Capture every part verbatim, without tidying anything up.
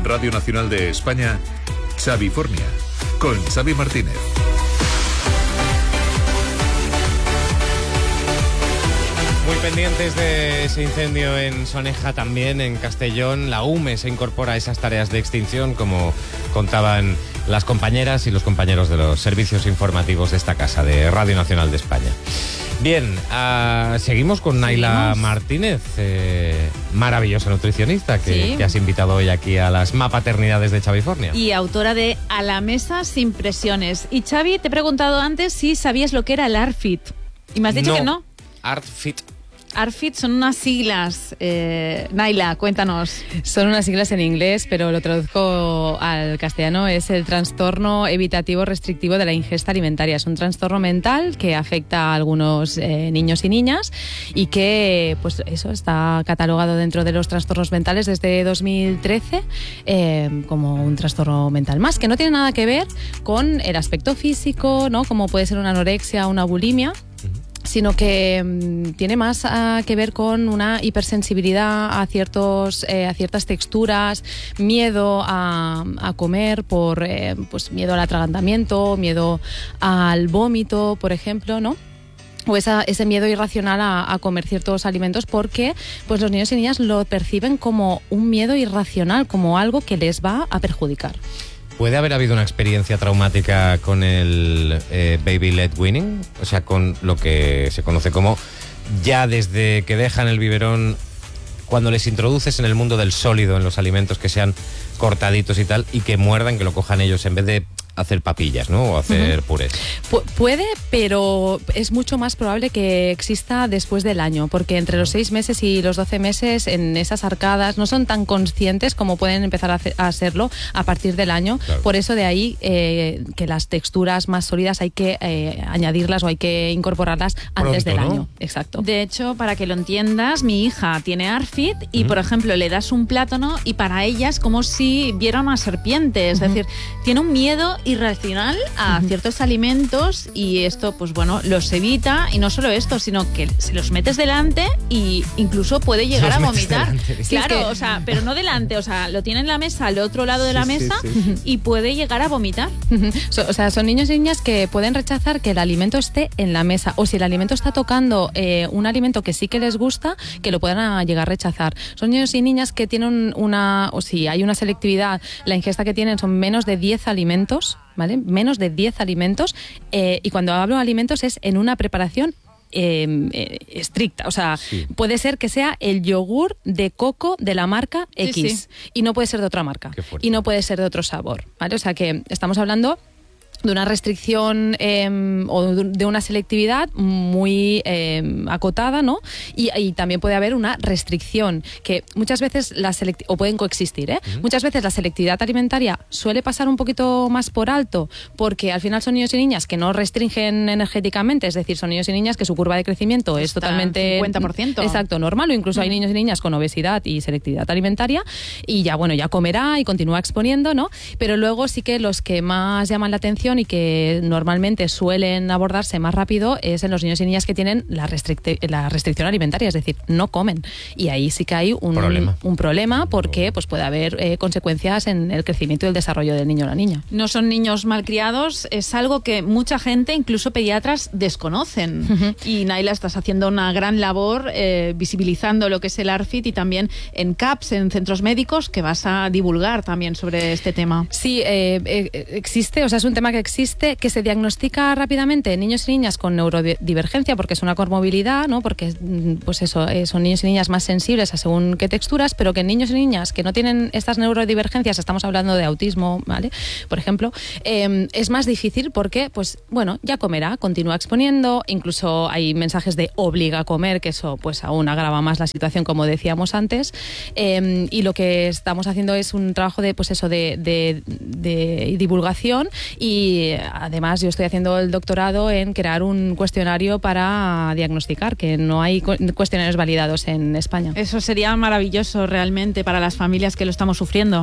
Radio Nacional de España, Xavifornia, con Xavi Martínez. Muy pendientes de ese incendio en Soneja, también en Castellón. La U M E se incorpora a esas tareas de extinción, como contaban las compañeras y los compañeros de los servicios informativos de esta casa, de Radio Nacional de España. Bien, uh, seguimos con Naila Martínez, eh, maravillosa nutricionista que, sí. que has invitado hoy aquí a las Mapaternidades de Xavifornia. Y autora de A la mesa sin presiones. Y Xavi, te he preguntado antes si sabías lo que era el ARFIT. Y me has dicho no. que no. ARFIT. ARFIT son unas siglas. Eh, Naila, cuéntanos. Son unas siglas en inglés, pero lo traduzco al castellano. Es el trastorno evitativo restrictivo de la ingesta alimentaria. Es un trastorno mental que afecta a algunos eh, niños y niñas y que, pues eso, está catalogado dentro de los trastornos mentales desde dos mil trece eh, como un trastorno mental más, que no tiene nada que ver con el aspecto físico, ¿no? Como puede ser una anorexia o una bulimia, sino que mmm, tiene más uh, que ver con una hipersensibilidad a, ciertos, eh, a ciertas texturas, miedo a, a comer por eh, pues miedo al atragantamiento, miedo al vómito, por ejemplo, ¿no? O esa, ese miedo irracional a, a comer ciertos alimentos, porque pues los niños y niñas lo perciben como un miedo irracional, como algo que les va a perjudicar. ¿Puede haber habido una experiencia traumática con el eh, baby led weaning? O sea, con lo que se conoce como ya desde que dejan el biberón, cuando les introduces en el mundo del sólido, en los alimentos que sean cortaditos y tal, y que muerdan, que lo cojan ellos en vez de hacer papillas, ¿no? O hacer uh-huh. purés. Pu- puede, pero es mucho más probable que exista después del año, porque entre los seis meses y los doce meses en esas arcadas no son tan conscientes como pueden empezar a, hacer, a serlo a partir del año. Claro. Por eso de ahí eh, que las texturas más sólidas hay que eh, añadirlas o hay que incorporarlas antes Pronto, del ¿no? año. Exacto. De hecho, para que lo entiendas, mi hija tiene ARFIT y, uh-huh. por ejemplo, le das un plátano y para ella es como si viera una serpiente. Es uh-huh. decir, tiene un miedo irracional a uh-huh. ciertos alimentos y esto, pues bueno, los evita. Y no solo esto, sino que se los metes delante y incluso puede llegar a vomitar. Claro, sí, es que... o sea, pero no delante, o sea, lo tiene en la mesa, al otro lado de sí, la mesa sí, sí. y puede llegar a vomitar. Uh-huh. So, o sea, son niños y niñas que pueden rechazar que el alimento esté en la mesa, o si el alimento está tocando eh, un alimento que sí que les gusta, que lo puedan a llegar a rechazar. Son niños y niñas que tienen una, o si hay una selectividad, la ingesta que tienen son menos de diez alimentos, ¿vale? Menos de diez alimentos, eh, y cuando hablo de alimentos es en una preparación Eh, eh, estricta, o sea, sí. puede ser que sea el yogur de coco de la marca X sí, sí. y no puede ser de otra marca y no puede ser de otro sabor, ¿vale? O sea que estamos hablando de una restricción eh, o de una selectividad muy eh, acotada, ¿no? Y, y también puede haber una restricción, que muchas veces la select- o pueden coexistir, ¿eh? Uh-huh. Muchas veces la selectividad alimentaria suele pasar un poquito más por alto, porque al final son niños y niñas que no restringen energéticamente, es decir, son niños y niñas que su curva de crecimiento es Está totalmente cincuenta por ciento. Exacto, normal, o incluso uh-huh. hay niños y niñas con obesidad y selectividad alimentaria y ya, bueno, ya comerá y continúa exponiendo, ¿no? Pero luego sí que los que más llaman la atención y que normalmente suelen abordarse más rápido es en los niños y niñas que tienen la, restricte, la restricción alimentaria, es decir, no comen. Y ahí sí que hay un problema, un problema porque pues, puede haber eh, consecuencias en el crecimiento y el desarrollo del niño o la niña. No son niños malcriados, es algo que mucha gente, incluso pediatras, desconocen. Uh-huh. Y Naila, estás haciendo una gran labor eh, visibilizando lo que es el ARFIT y también en C A P S, en centros médicos, que vas a divulgar también sobre este tema. Sí, eh, eh, existe, o sea, es un tema que existe, que se diagnostica rápidamente en niños y niñas con neurodivergencia, porque es una comorbilidad, ¿no? Porque pues eso, eh, son niños y niñas más sensibles a según qué texturas, pero que en niños y niñas que no tienen estas neurodivergencias, estamos hablando de autismo, ¿vale? Por ejemplo, eh, es más difícil porque, pues, bueno, ya comerá, continúa exponiendo, incluso hay mensajes de obliga a comer, que eso pues aún agrava más la situación, como decíamos antes, eh, y lo que estamos haciendo es un trabajo de, pues eso, de, de, de divulgación y además yo estoy haciendo el doctorado en crear un cuestionario para diagnosticar, que no hay cuestionarios validados en España. Eso sería maravilloso realmente para las familias que lo estamos sufriendo.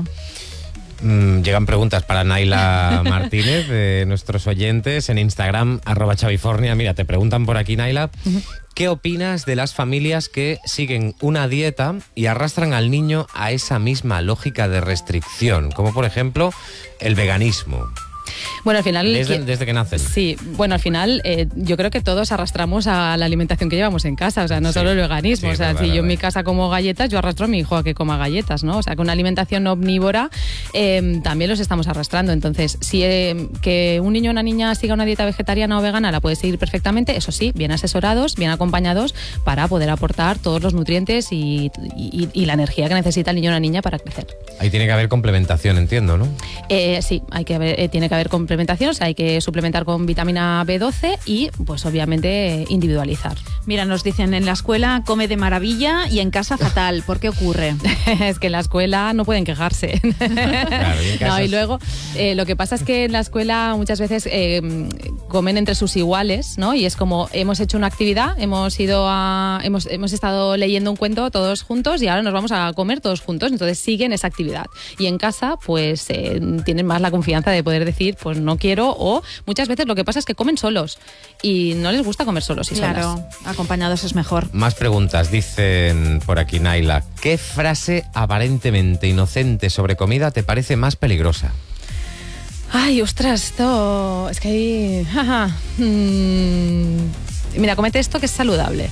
Mm, llegan preguntas para Naila Martínez de nuestros oyentes en Instagram, arroba Xavifornia. Mira, te preguntan por aquí, Naila, uh-huh. ¿qué opinas de las familias que siguen una dieta y arrastran al niño a esa misma lógica de restricción? Como por ejemplo el veganismo. Bueno, al final... Desde, desde que nacen. Sí, bueno, al final eh, yo creo que todos arrastramos a la alimentación que llevamos en casa, o sea, no Sí, solo el veganismo. sí, o sea, verdad, si yo verdad. en mi casa como galletas, yo arrastro a mi hijo a que coma galletas, ¿no? O sea, que una alimentación omnívora eh, también los estamos arrastrando. Entonces, si eh, que un niño o una niña siga una dieta vegetariana o vegana, la puede seguir perfectamente, eso sí, bien asesorados, bien acompañados, para poder aportar todos los nutrientes y, y, y la energía que necesita el niño o la niña para crecer. Ahí tiene que haber complementación, entiendo, ¿no? Eh, sí, hay que haber, eh, tiene que haber complementación, o sea, hay que suplementar con vitamina B doce y, pues obviamente, eh, individualizar. Mira, nos dicen, en la escuela come de maravilla y en casa fatal. ¿Por qué ocurre? Es que en la escuela no pueden quejarse. Claro, y en casa No, y es- luego, eh, lo que pasa es que en la escuela muchas veces eh, comen entre sus iguales, ¿no? Y es como, hemos hecho una actividad, hemos ido a, hemos, hemos estado leyendo un cuento todos juntos y ahora nos vamos a comer todos juntos, entonces siguen esa actividad. Y en casa, pues, eh, tienen más la confianza de poder decir, pues no quiero, o muchas veces lo que pasa es que comen solos y no les gusta comer solos y Claro, solas. acompañados es mejor. Más preguntas, dicen por aquí Naila. ¿Qué frase aparentemente inocente sobre comida te parece más peligrosa? Ay, ostras, esto... Es que hay... jaja, mm, mira, comete esto que es saludable.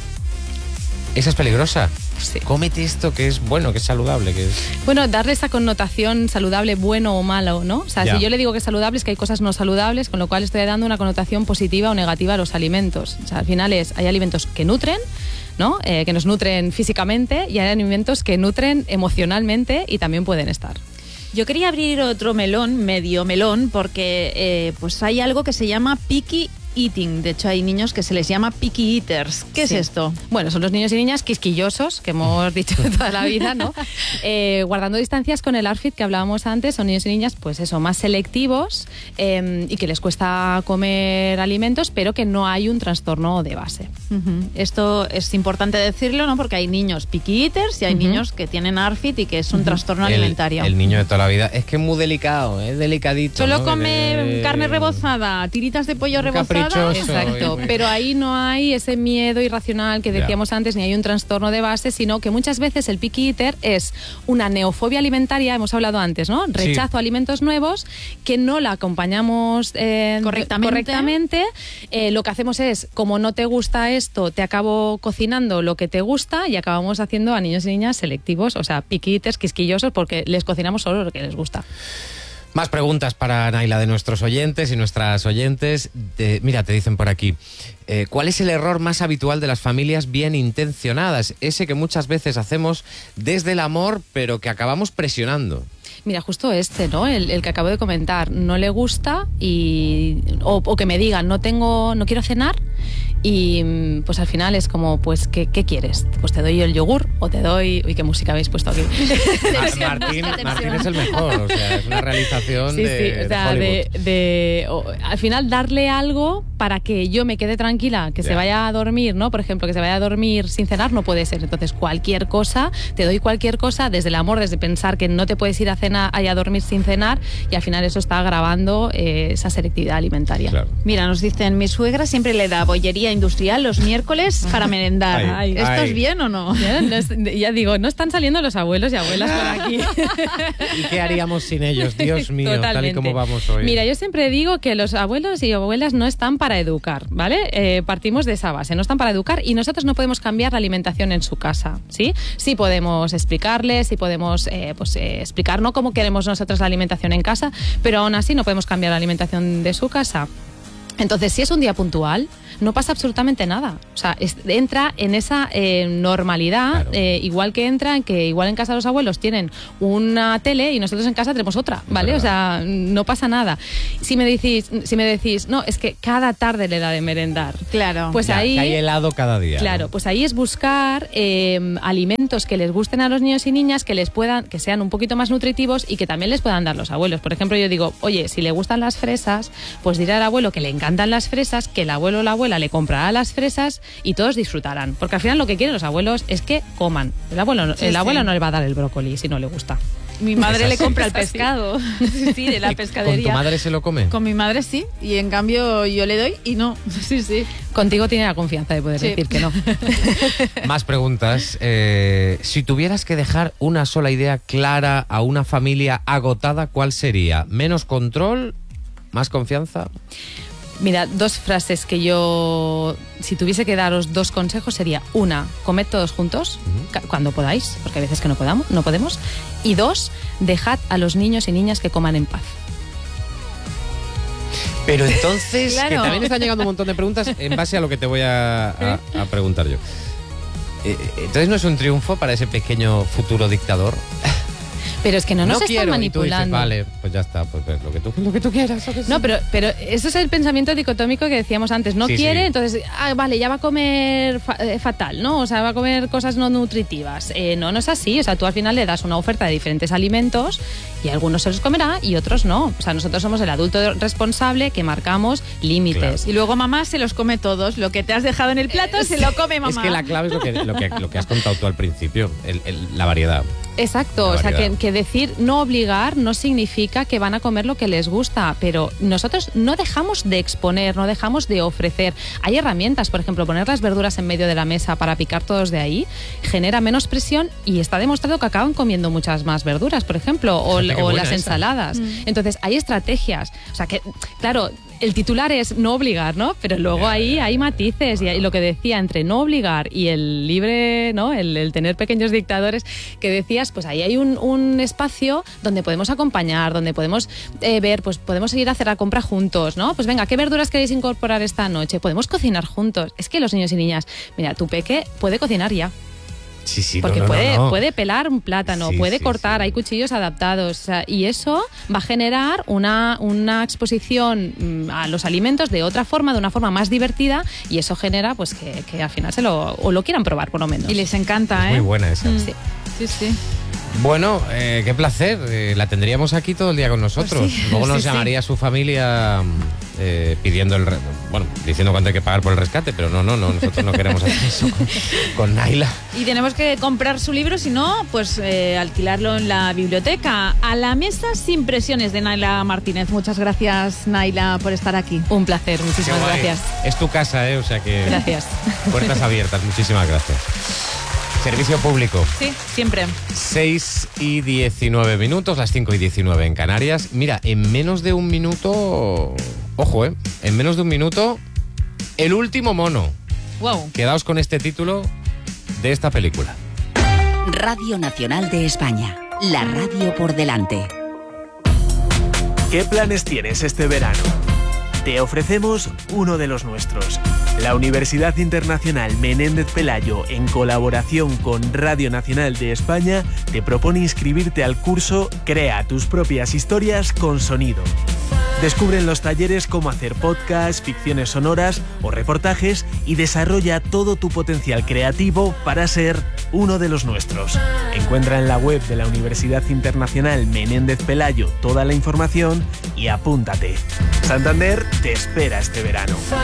¿Esa es peligrosa? Sí. Cómete esto que es bueno, que es saludable, que es... Bueno, darle esa connotación saludable, bueno o malo, ¿no? O sea, Ya. si yo le digo que es saludable, es que hay cosas no saludables, con lo cual estoy dando una connotación positiva o negativa a los alimentos. O sea, al final es, hay alimentos que nutren, ¿no? Eh, que nos nutren físicamente, y hay alimentos que nutren emocionalmente y también pueden estar. Yo quería abrir otro melón, medio melón, porque eh, pues hay algo que se llama picky eating. De hecho, hay niños que se les llama picky eaters. ¿Qué Sí. es esto? Bueno, son los niños y niñas quisquillosos, que hemos dicho toda la vida, ¿no? Eh, guardando distancias con el ARFID que hablábamos antes, son niños y niñas, pues eso, más selectivos eh, y que les cuesta comer alimentos, pero que no hay un trastorno de base. Ujú. Esto es importante decirlo, ¿no? Porque hay niños picky eaters y hay Ujú. niños que tienen ARFID y que es un trastorno El- alimentario. El, niño de toda la vida. Es que es muy delicado, es delicadito. Solo ¿no? come Que- carne rebozada, tiritas de pollo Un rebozada. caprichoso. Exacto, muy- pero ahí no hay ese miedo irracional que Ya. decíamos antes, ni hay un trastorno de base, sino que muchas veces el picky eater es una neofobia alimentaria, hemos hablado antes, ¿no? Rechazo a alimentos nuevos, que no la acompañamos eh, Correctamente. correctamente. Eh, lo que hacemos es, como no te gusta esto, te acabo cocinando lo que te gusta y acabamos haciendo a niños y niñas selectivos, o sea, picky eaters, quisquillosos, porque les cocinamos solo lo que les gusta. Más preguntas para Naila de nuestros oyentes y nuestras oyentes. De- mira, te dicen por aquí, eh, ¿cuál es el error más habitual de las familias bien intencionadas? Ese que muchas veces hacemos desde el amor, pero que acabamos presionando. Mira, justo este, ¿no? El, el que acabo de comentar, no le gusta y o, o que me digan, no tengo, no quiero cenar, y mm, pues al final es como, pues, ¿qué, qué quieres? Pues te doy el yogur o te doy... Uy, qué música habéis puesto aquí. Mar- Martín, Martín es el mejor, o sea, es una realización Sí, de, sí, o de sea, Hollywood. de, de- o- al final darle algo para que yo me quede tranquila, que Ya. se vaya a dormir, ¿no? Por ejemplo, que se vaya a dormir sin cenar no puede ser. Entonces, cualquier cosa, te doy cualquier cosa, desde el amor, desde pensar que no te puedes ir a cena y a dormir sin cenar, y al final eso está agravando eh, esa selectividad alimentaria. Claro. Mira, nos dicen, mi suegra siempre le da bollería industrial los miércoles para merendar. Ay, ¿Esto ay. es bien o no? Ya, no es- ya digo, no están saliendo los abuelos y abuelas por aquí. ¿Y qué haríamos sin ellos? Dios mío, tal y Totalmente. como vamos hoy. Mira, yo siempre digo que los abuelos y abuelas no están para educar, ¿vale? Eh, partimos de esa base, no están para educar y nosotros no podemos cambiar la alimentación en su casa, ¿sí? Sí podemos explicarles, sí podemos eh, pues, eh, explicar, ¿no?, cómo queremos nosotros la alimentación en casa, pero aún así no podemos cambiar la alimentación de su casa. Entonces, si es un día puntual, no pasa absolutamente nada. O sea, es- entra en esa eh, normalidad, Claro. eh, igual que entra en que igual en casa los abuelos tienen una tele y nosotros en casa tenemos otra, ¿vale? verdad. O sea, no pasa nada. Si me decís, si me decís, no, es que cada tarde le da de merendar. Claro. Pues Ya, ahí... que hay helado cada día. Claro, ¿no? pues ahí es buscar eh, alimentos que les gusten a los niños y niñas, que les puedan, que sean un poquito más nutritivos y que también les puedan dar los abuelos. Por ejemplo, yo digo, oye, si le gustan las fresas, pues diré al abuelo que le encantan las fresas, que el abuelo o la abuela le comprará las fresas y todos disfrutarán. Porque al final lo que quieren los abuelos es que coman. El abuelo, no- Sí, el abuelo sí. no le va a dar el brócoli si no le gusta. Mi madre Es le así. compra el Es así. pescado. Sí, sí, de la ¿Y pescadería. ¿Con tu madre se lo come? Con mi madre sí, y en cambio yo le doy y no. Sí, sí. Contigo tiene la confianza de poder Sí. decir que no. Más preguntas. Eh, si tuvieras que dejar una sola idea clara a una familia agotada, ¿cuál sería? ¿Menos control? ¿Más confianza? Mira, dos frases que yo, si tuviese que daros dos consejos, sería una, comed todos juntos, ca- cuando podáis, porque hay veces que no podamos, no podemos. Y dos, dejad a los niños y niñas que coman en paz. Pero entonces, Claro. que también están llegando un montón de preguntas en base a lo que te voy a, a- a preguntar yo. Eh, Entonces, ¿no es un triunfo para ese pequeño futuro dictador? Pero es que no nos están quiero, y tú dices, manipulando. vale, pues ya está, pues lo que tú, lo que tú quieras. ¿o que sí? No, pero, pero eso es el pensamiento dicotómico que decíamos antes. No Sí, quiere, sí. entonces, ah, vale, ya va a comer fa- eh, fatal, ¿no? O sea, va a comer cosas no nutritivas. Eh, no, no es así. O sea, tú al final le das una oferta de diferentes alimentos y algunos se los comerá y otros no. O sea, nosotros somos el adulto responsable que marcamos límites. Y luego mamá se los come todos. Lo que te has dejado en el plato se lo come mamá. Es que la clave es lo que, lo que, lo que has contado tú al principio, el- el- la variedad. Exacto, La o sea, que, variedad. que decir no obligar no significa que van a comer lo que les gusta, pero nosotros no dejamos de exponer, no dejamos de ofrecer. Hay herramientas, por ejemplo, poner las verduras en medio de la mesa para picar todos de ahí, genera menos presión y está demostrado que acaban comiendo muchas más verduras, por ejemplo, o, Fíjate qué o buena las esa. ensaladas. Entonces, hay estrategias. O sea, que, claro, el titular es no obligar, ¿no? Pero luego Ya, ahí ya, hay matices y, y lo que decía entre no obligar y el libre, ¿no? El, el tener pequeños dictadores que decías, pues ahí hay un, un espacio donde podemos acompañar, donde podemos eh, ver, pues podemos ir a hacer la compra juntos, ¿no? Pues venga, ¿qué verduras queréis incorporar esta noche? Podemos cocinar juntos. Es que los niños y niñas, mira, tu peque puede cocinar ya. Sí, sí, Porque no, no, puede, no, no. puede pelar un plátano, Sí, puede sí, cortar, sí. hay cuchillos adaptados. O sea, y eso va a generar una, una exposición mm, a los alimentos de otra forma, de una forma más divertida, y eso genera pues que, que al final se lo, o lo quieran probar por lo menos. Y les encanta, ¿eh? Muy buena esa. Mm. Sí. Sí, sí. Bueno, eh, qué placer. Eh, la tendríamos aquí todo el día con nosotros. Pues sí, Luego nos sí, sí. llamaría su familia eh, pidiendo el... re- Bueno, diciendo cuánto hay que pagar por el rescate, pero no, no, no, nosotros no queremos hacer eso con, con Naila. Y tenemos que comprar su libro, si no, pues eh, alquilarlo en la biblioteca. A la mesa sin presiones, de Naila Martínez. Muchas gracias, Naila, por estar aquí. Un placer, Qué muchísimas guay. gracias. Es tu casa, ¿eh? O sea que... Gracias. Puertas abiertas, muchísimas gracias. Servicio público. Sí, siempre. seis y diecinueve minutos, las cinco y diecinueve en Canarias. Mira, en menos de un minuto... Ojo, ¿eh? En menos de un minuto, El último mono. Wow. Quedaos con este título de esta película. Radio Nacional de España. La radio por delante. ¿Qué planes tienes este verano? Te ofrecemos uno de los nuestros. La Universidad Internacional Menéndez Pelayo, en colaboración con Radio Nacional de España, te propone inscribirte al curso Crea tus propias historias con sonido. Descubre en los talleres cómo hacer podcasts, ficciones sonoras o reportajes y desarrolla todo tu potencial creativo para ser uno de los nuestros. Encuentra en la web de la Universidad Internacional Menéndez Pelayo toda la información y apúntate. Santander te espera este verano.